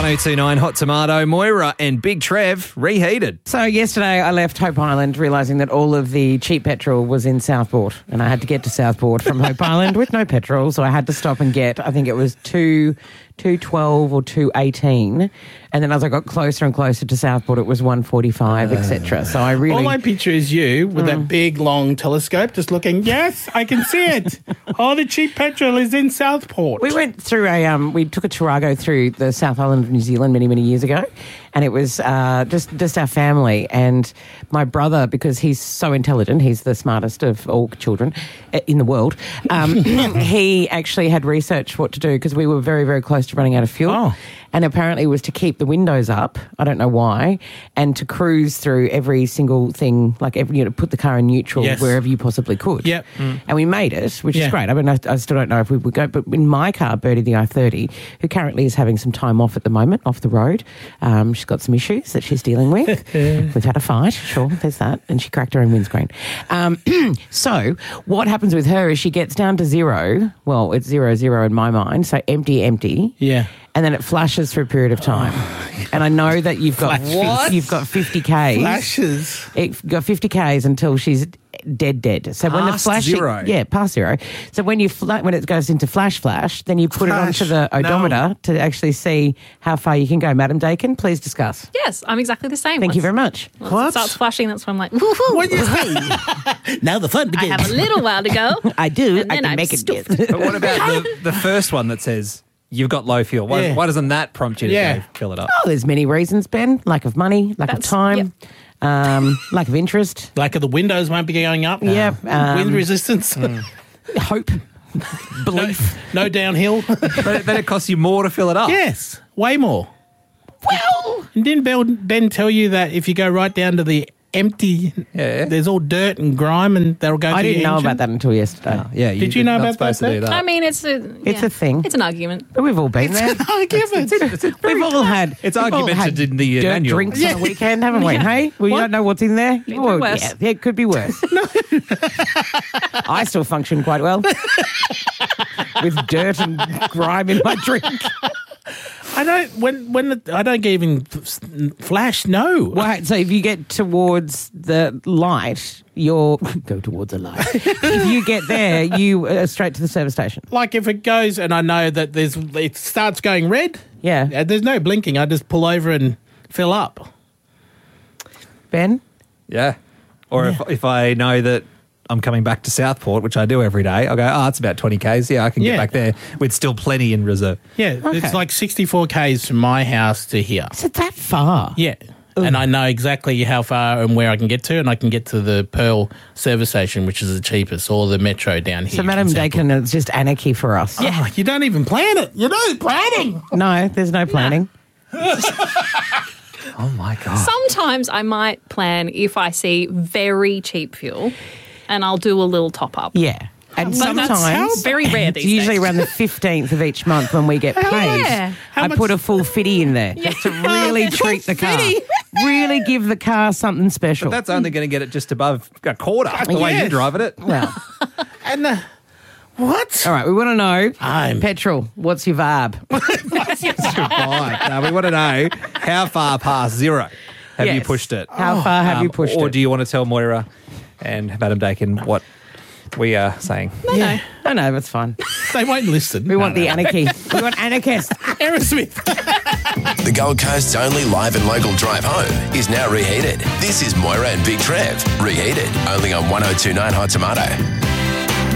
1029 Hot Tomato, Moira and Big Trev reheated. So yesterday I left Hope Island realising that all of the cheap petrol was in Southport, and I had to get to Southport from Hope Island with no petrol, so I had to stop and get, I think it was 2.12 or 2.18, and then as I got closer and closer to Southport it was 1.45, etc. So I really... All I picture is you with that big, long telescope just looking, yes, I can see it. All the cheap petrol is in Southport. We went through we took a Tarago through the South Island of New Zealand many, many years ago, and it was just our family and my brother, because he's so intelligent, he's the smartest of all children in the world, he actually had researched what to do because we were very, very close to running out of fuel. Oh. And apparently it was to keep the windows up, I don't know why, and to cruise through every single thing, like put the car in neutral wherever you possibly could. Yep. And we made it, which is great. I mean, I still don't know if we would go, but in my car, Bertie the i30, who currently is having some time off at the moment, off the road, she's got some issues that she's dealing with. We've had a fight, sure, there's that, and she cracked her own windscreen. So what happens with her is she gets down to zero. Well, it's 0 in my mind, so empty. Yeah. And then it flashes for a period of time. And I know that you've got 50 Ks. Flashes. You've got 50 Ks until she's dead. So when the flashing, zero. Yeah, past zero. So when when it goes into flash, then you put it onto the odometer to actually see how far you can go. Madam Dakin, please discuss. Yes, I'm exactly the same. Thank you very much. Once it starts flashing, that's when I'm like, woohoo. What is Now the fun I begins. have a little while to go. I do. And I then can I'm make it stuffed. get. But what about the first one that says you've got low fuel? Why doesn't that prompt you to go fill it up? Oh, there's many reasons, Ben. Lack of money, lack of time, lack of interest. Like the windows won't be going up. Yeah. Wind resistance. Hope. Belief. No downhill. But it costs you more to fill it up. Yes, way more. Well, And didn't Ben tell you that if you go right down to the empty, there's all dirt and grime and that'll go I to your didn't know engine? about that until yesterday. Yeah, Did you know not about supposed that, to do that. I mean, it's a thing. It's an argument. But we've all been there. We've all had. It's we've all argumented had in the dirt manual. drinks on a weekend, haven't we? Hey, well, you don't know what's in there. be Well, worse. yeah, it could be worse. I still function quite well with dirt and grime in my drink. I don't. I don't even flash. No. Well, so if you get towards the light, go towards the light. If you get there, you are straight to the service station. Like if it goes and I know that it starts going red. Yeah. There's no blinking. I just pull over and fill up. Ben? Yeah. Or if I know that I'm coming back to Southport, which I do every day, I'll go, it's about 20 Ks. Yeah, I can get back there with still plenty in reserve. Yeah, it's like 64 Ks from my house to here. Is it that far? Yeah. And I know exactly how far and where I can get to, and I can get to the Pearl service station, which is the cheapest, or the Metro down here. So, Madam Dakin, it's just anarchy for us. Yeah, you don't even plan it. You're not planning. No, there's no planning. Oh, my God. Sometimes I might plan if I see very cheap fuel, and I'll do a little top up. Yeah. And But that's sometimes, very rare it's these usually days. around the 15th of each month when we get paid, Yeah. I put a full fitty in there to really treat the car. Really give the car something special. That's only going to get it just above a quarter, the way you're driving it. Well, And what? all right, we want to know, I'm- petrol, what's your VAB? Right. Now, we want to know how far past zero have you Yes. pushed it? How far have you pushed or it? do you want to tell Moira and Madam Dakin what we are saying? No, that's fine. They won't listen. We want the anarchy. We want anarchists. Aerosmith. The Gold Coast's only live and local drive home is now reheated. This is Moira and Big Trev, reheated only on 1029 Hot Tomato.